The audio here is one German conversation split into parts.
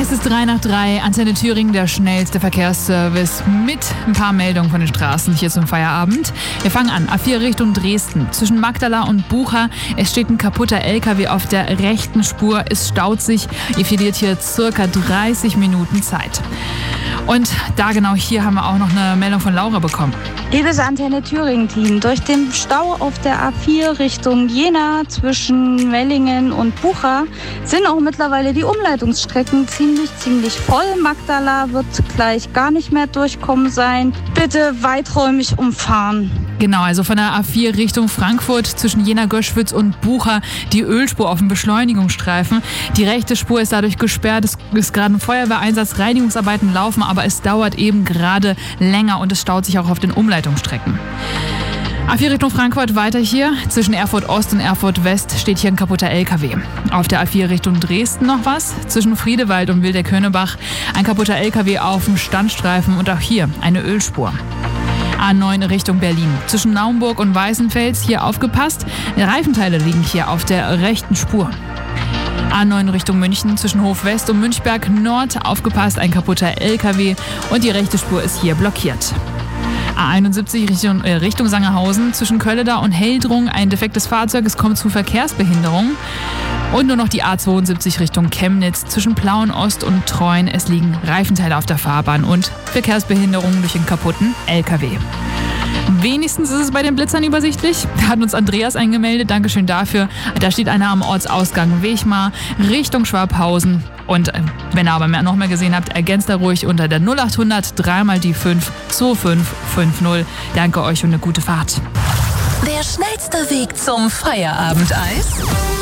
Es ist 3 nach 3, Antenne Thüringen, der schnellste Verkehrsservice mit ein paar Meldungen von den Straßen hier zum Feierabend. Wir fangen an, A4 Richtung Dresden, zwischen Magdala und Bucha. Es steht ein kaputter LKW auf der rechten Spur, es staut sich. Ihr verliert hier circa 30 Minuten Zeit. Und da genau hier haben wir auch noch eine Meldung von Laura bekommen. Liebes Antenne Thüringen-Team, durch den Stau auf der A4 Richtung Jena zwischen Mellingen und Bucha sind auch mittlerweile die Umleitungsstrecken ziemlich voll. Magdala wird gleich gar nicht mehr durchkommen sein. Bitte weiträumig umfahren. Genau, also von der A4 Richtung Frankfurt zwischen Jena, Göschwitz und Bucha die Ölspur auf dem Beschleunigungsstreifen. Die rechte Spur ist dadurch gesperrt. Es ist gerade ein Feuerwehreinsatz, Reinigungsarbeiten laufen, aber es dauert eben gerade länger und es staut sich auch auf den Umleitungsstrecken. A4 Richtung Frankfurt weiter hier. Zwischen Erfurt Ost und Erfurt West steht hier ein kaputter LKW. Auf der A4 Richtung Dresden noch was. Zwischen Friedewald und Wildeckönebach ein kaputter LKW auf dem Standstreifen und auch hier eine Ölspur. A9 Richtung Berlin. Zwischen Naumburg und Weißenfels hier aufgepasst. Reifenteile liegen hier auf der rechten Spur. A9 Richtung München zwischen Hof West und Münchberg Nord aufgepasst, ein kaputter LKW und die rechte Spur ist hier blockiert. A71 Richtung Sangerhausen zwischen Kölleda und Heldrung ein defektes Fahrzeug, es kommt zu Verkehrsbehinderung. Und nur noch die A72 Richtung Chemnitz zwischen Plauen Ost und Treuen. Es liegen Reifenteile auf der Fahrbahn und Verkehrsbehinderungen durch einen kaputten LKW. Wenigstens ist es bei den Blitzern übersichtlich. Da hat uns Andreas eingemeldet. Dankeschön dafür. Da steht einer am Ortsausgang Wechmar Richtung Schwabhausen. Und wenn ihr aber noch mehr gesehen habt, ergänzt da ruhig unter der 0800 3 mal die 5 2550. Danke euch und eine gute Fahrt. Der schnellste Weg zum Feierabendeis?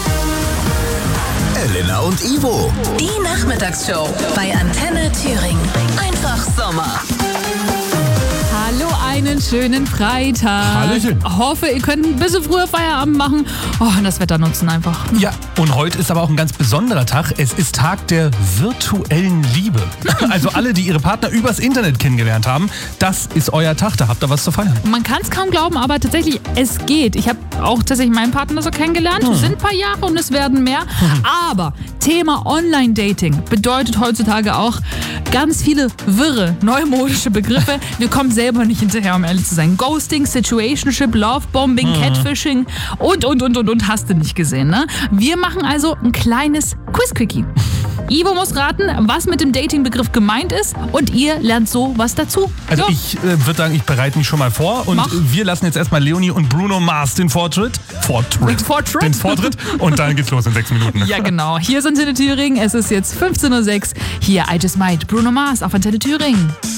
Elena und Ivo. Die Nachmittagsshow bei Antenne Thüringen. Einfach Sommer. Hallo, einen schönen Freitag. Hallöchen. Hoffe, ihr könnt ein bisschen früher Feierabend machen. Und das Wetter nutzen einfach. Ja, und heute ist aber auch ein ganz besonderer Tag. Es ist Tag der virtuellen Liebe. Also alle, die ihre Partner übers Internet kennengelernt haben, das ist euer Tag. Da habt ihr was zu feiern. Man kann es kaum glauben, aber tatsächlich, es geht. Ich habe auch tatsächlich meinen Partner so kennengelernt. Es sind ein paar Jahre und es werden mehr. Aber Thema Online-Dating bedeutet heutzutage auch ganz viele wirre, neumodische Begriffe. Wir kommen selber nicht hinterher, um ehrlich zu sein. Ghosting, Situationship, Lovebombing, Catfishing und hast du nicht gesehen, ne? Wir machen also ein kleines Quiz-Quickie. Ivo muss raten, was mit dem Dating-Begriff gemeint ist und ihr lernt so was dazu. Also so. ich würde sagen, ich bereite mich schon mal vor und wir lassen jetzt erstmal Leonie und Bruno Mars den Vortritt. Den Vortritt und dann geht's los in 6 Minuten. Ja genau, hier ist Antenne Thüringen, es ist jetzt 15:06 Uhr. Hier I Just Might, Bruno Mars auf Antenne Thüringen.